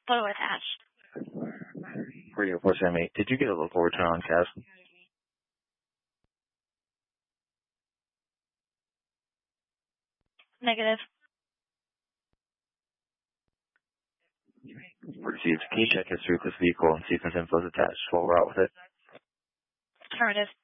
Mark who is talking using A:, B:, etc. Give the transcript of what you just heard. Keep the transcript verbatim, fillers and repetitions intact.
A: Photo attached.
B: Radio four seven eight. Did you get a local return on Cas?
A: Negative.
B: Received. Can you check history of this vehicle and see if this info is attached while we're out with it?
A: Affirmative.